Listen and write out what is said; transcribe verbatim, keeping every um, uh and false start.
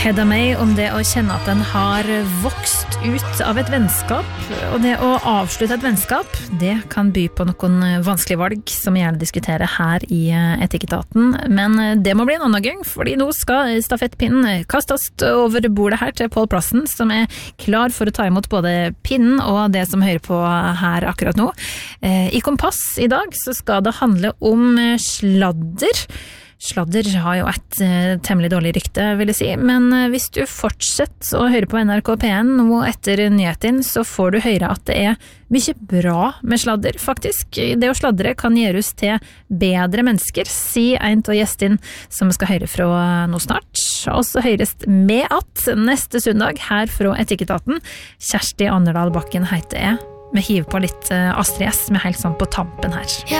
Hedda May om det å kjenne at den har vokst ut av et vennskap, og det å avslutte et vennskap, det kan by på noen vanskelige valg som vi gjerne diskuterer her i Etikketaten, men det må bli en annen gang, fordi nå skal stafettpinnen kastes over bordet her til Pål Plassen, som er klar for å ta imot både pinnen og det som hører på her akkurat nå. I Kompass i dag så skal det handle om sladder. Sladder har jo et uh, temmelig dårlig rykte, vil jeg si, men uh, hvis du fortsetter å høre på N R K P N nå etter nyheten, så får du høre at det er mye bra med sladder, faktisk. Det å sladdre kan gjøres til bedre mennesker, si en av gjestene som vi skal høre fra nå snart. Og så høres med at neste søndag her fra Etikketaten, Kjersti Anderdal Bakken heter jeg. Vi hiver på litt uh, Astrid S, med helt sånn på tampen her.